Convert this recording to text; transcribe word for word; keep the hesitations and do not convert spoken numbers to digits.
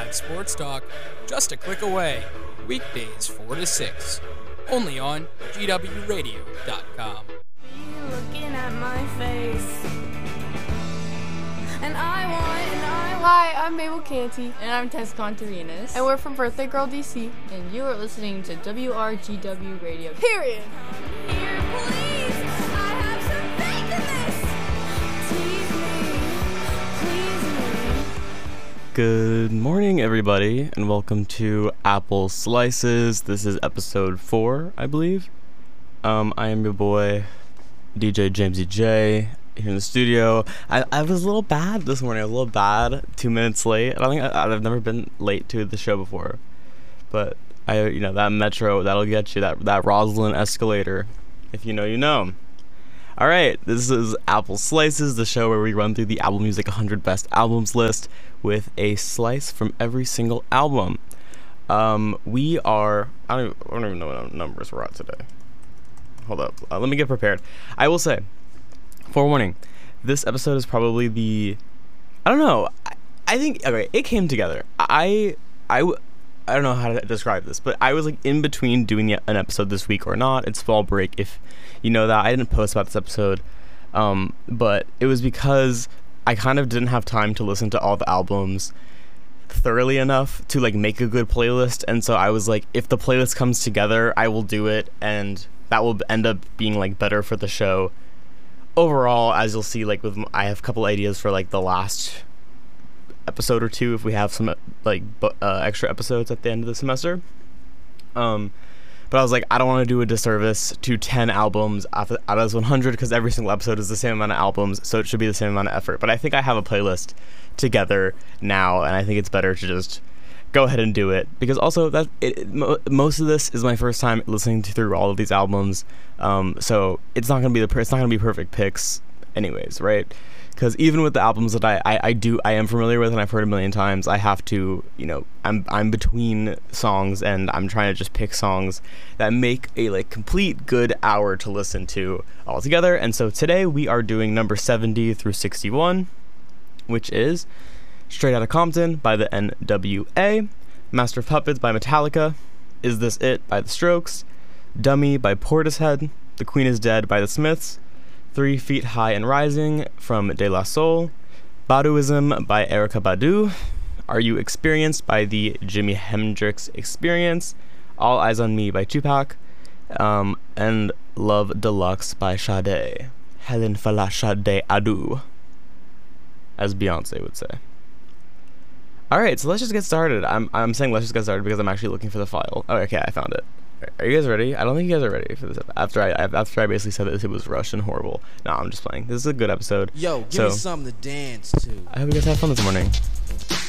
Live sports talk just a click away. Weekdays four to six. Only on G W radio dot com. Looking at my face. And I want, and I want. Hi, I'm Mabel Canty. And I'm Tess Contarinas. And we're from Birthday Girl D C. And you are listening to W R G W Radio. Period. Here, please. I have some faith in this. Tease me. Please me. Good morning, everybody, and welcome to Apple Slices. This is episode four, I believe. Um, I am your boy, D J Jamesy J, here in the studio. I, I was a little bad this morning. I was a little bad, two minutes late. I don't think I, I've never been late to the show before, but I, you know, that Metro, that'll get you. That that Roslyn escalator, if you know, you know. All right, this is Apple Slices, the show where we run through the Apple Music one hundred Best Albums list with a slice from every single album. Um, we are, I don't, even, I don't even know what numbers we're at today. Hold up, uh, let me get prepared. I will say, forewarning, this episode is probably the, I don't know, I, I think, okay, it came together. I, I, I don't know how to describe this, but I was like in between doing an episode this week or not. It's fall break, if you know that. I didn't post about this episode, um, but it was because I kind of didn't have time to listen to all the albums thoroughly enough to like make a good playlist, and so I was like, if the playlist comes together, I will do it, and that will end up being like better for the show overall. As you'll see, like with I have a couple ideas for like the last episode or two if we have some like uh, extra episodes at the end of the semester. Um, but I was like, I don't want to do a disservice to ten albums out of, out of this one hundred, because every single episode is the same amount of albums, so it should be the same amount of effort. But I think I have a playlist together now, and I think it's better to just go ahead and do it, because also that it, it, mo- most of this is my first time listening to, through all of these albums, um, so it's not gonna be the per- it's not gonna be perfect picks, anyways, right? Because even with the albums that I, I, I do I am familiar with and I've heard a million times, I have to, you know, I'm I'm between songs, and I'm trying to just pick songs that make a like complete good hour to listen to all together. And so today we are doing number seventy through sixty-one, which is Straight Outta Compton by the N W A, Master of Puppets by Metallica, Is This It by The Strokes, Dummy by Portishead, The Queen Is Dead by The Smiths, Three Feet High and Rising from De La Soul, Baduism by Erykah Badu, Are You Experienced by the Jimi Hendrix Experience, All Eyes on Me by Tupac, um, and Love Deluxe by Sade, Helen Fala Sade Adu, as Beyonce would say. Alright, so let's just get started. I'm I'm saying let's just get started because I'm actually looking for the file. Oh, okay, I found it. Are you guys ready? I don't think you guys are ready for this. After I after I basically said that it was rushed and horrible. No, I'm just playing. This is a good episode. Yo, give so, me something to dance to. I hope you guys have fun this morning.